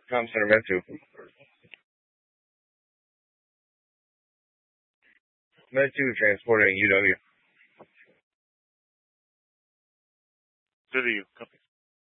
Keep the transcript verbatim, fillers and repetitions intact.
Com Center Med two. Med two transporting U W. City, copy.